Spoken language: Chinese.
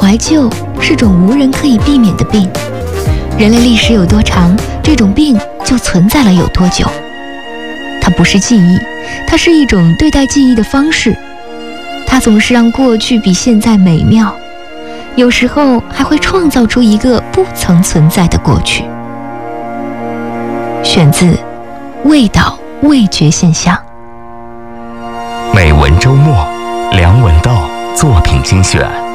怀旧是种无人可以避免的病，人类历史有多长，这种病就存在了有多久。它不是记忆，它是一种对待记忆的方式，它总是让过去比现在美妙，有时候还会创造出一个不曾存在的过去。选自《味道味觉现象》。 美文周末，梁文道作品精选。